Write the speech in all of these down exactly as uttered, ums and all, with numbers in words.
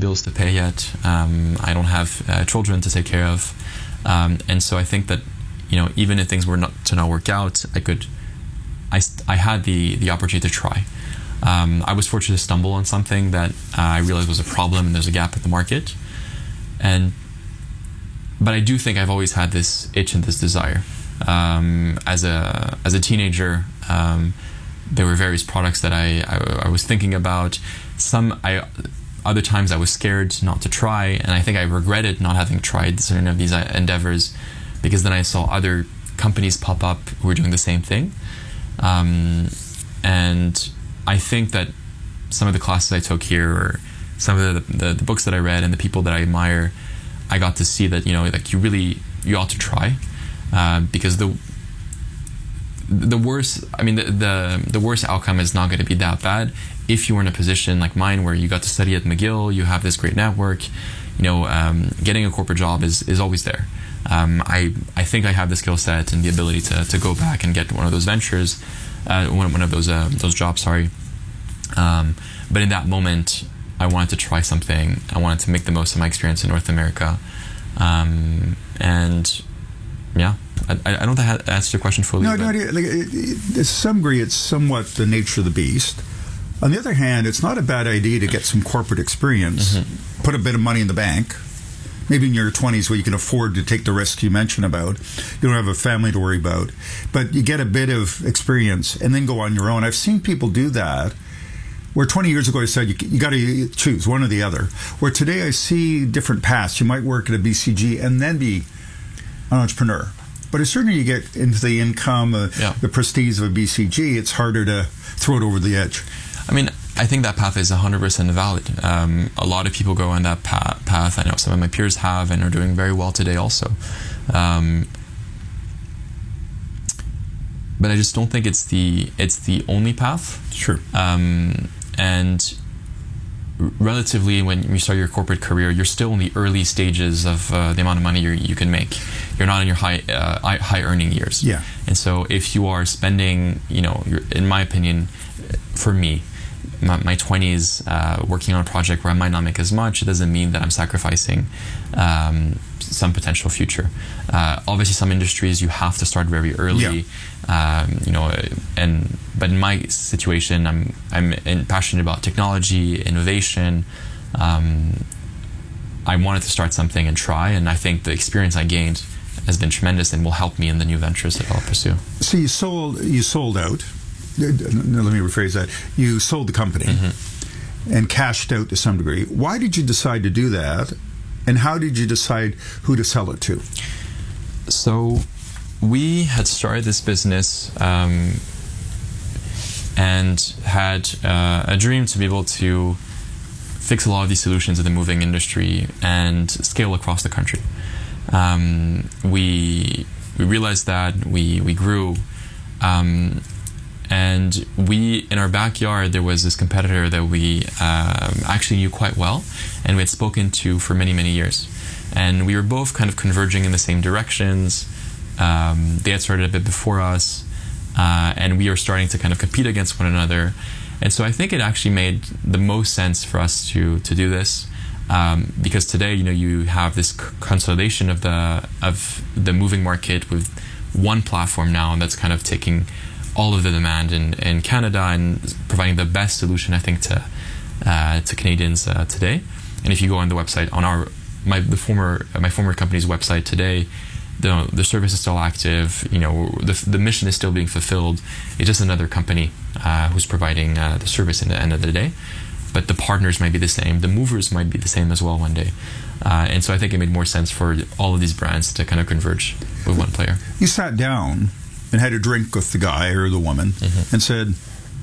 bills to pay yet. Um, I don't have uh, children to take care of. Um, and so I think that, you know, even if things were not to not work out, I could, I, I had the, the opportunity to try. Um, I was fortunate to stumble on something that uh, I realized was a problem and there's a gap in the market. And, but I do think I've always had this itch and this desire. Um, as a, as a teenager, um, there were various products that I, I, I was thinking about. Some, I, other times I was scared not to try, and I think I regretted not having tried certain of these endeavors, because then I saw other companies pop up who were doing the same thing. Um, and I think that some of the classes I took here, or some of the, the, the books that I read and the people that I admire, I got to see that, you know, like you really, you ought to try, uh, because the the worst, I mean, the, the, the worst outcome is not going to be that bad if you were in a position like mine where you got to study at McGill, you have this great network, you know, um, getting a corporate job is, is always there. Um, I, I think I have the skill set and the ability to, to go back and get one of those ventures, uh, one, one of those, uh, those jobs, sorry. Um, but in that moment, I wanted to try something. I wanted to make the most of my experience in North America. Um, and yeah, I, I don't think I answered your question fully. No, no, like, to some degree, it's somewhat the nature of the beast. On the other hand, it's not a bad idea to get some corporate experience, mm-hmm. put a bit of money in the bank, maybe in your twenties where you can afford to take the risk you mentioned about. You don't have a family to worry about, but you get a bit of experience and then go on your own. I've seen people do that, where twenty years ago I said you, you got to choose one or the other. Where today I see different paths. You might work at a B C G and then be an entrepreneur. But as soon as you get into the income, uh, yeah. the prestige of a B C G, it's harder to throw it over the edge. I mean, I think that path is one hundred percent valid. Um, a lot of people go on that pa- path. I know some of my peers have and are doing very well today also. Um, but I just don't think it's the it's the only path. Sure. Um, and relatively, when you start your corporate career, you're still in the early stages of uh, the amount of money you you can make. You're not in your high uh, high earning years. Yeah. And so if you are spending, you know, you're, in my opinion, for me, my, my twenties uh, working on a project where I might not make as much, it doesn't mean that I'm sacrificing um, some potential future. Uh, obviously, some industries you have to start very early. Yeah. Um, you know, and but in my situation, I'm I'm in, passionate about technology, innovation. Um, I wanted to start something and try, and I think the experience I gained has been tremendous and will help me in the new ventures that I'll pursue. So you sold you sold out. No, let me rephrase that. You sold the company mm-hmm. and cashed out to some degree. Why did you decide to do that, and how did you decide who to sell it to? So we had started this business um, and had uh, a dream to be able to fix a lot of these solutions in the moving industry and scale across the country. Um, we we realized that we we grew, um, and we in our backyard there was this competitor that we um, actually knew quite well, and we had spoken to for many many years, and we were both kind of converging in the same directions. Um, they had started a bit before us, uh, and we were starting to kind of compete against one another, and so I think it actually made the most sense for us to to do this. Um, because today, you know, you have this c- consolidation of the of the moving market with one platform now that's kind of taking all of the demand in, in Canada and providing the best solution, I think, to uh, to Canadians uh, today. And if you go on the website on our my the former my former company's website today, the the service is still active. You know, the the mission is still being fulfilled. It's just another company uh, who's providing uh, the service in the end of the day. But the partners might be the same. The movers might be the same as well one day. Uh, and so I think it made more sense for all of these brands to kind of converge with one player. You sat down and had a drink with the guy or the woman mm-hmm. and said,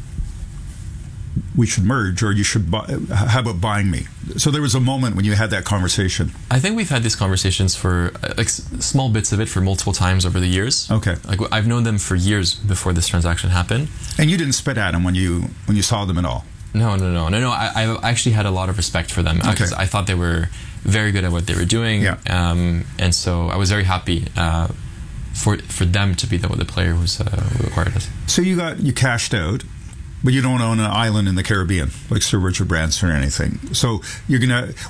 we should merge, or you should buy, how about buying me? So there was a moment when you had that conversation. I think we've had these conversations for like s- small bits of it for multiple times over the years. Okay. Like I've known them for years before this transaction happened. And you didn't spit at them when you when you saw them at all? No, no, no, no, no. I, I actually had a lot of respect for them because okay. I thought they were very good at what they were doing, yeah. um, and so I was very happy uh, for for them to be the, the player who's uh, who acquired us. So you got you cashed out, but you don't own an island in the Caribbean like Sir Richard Branson or anything. So you're gonna.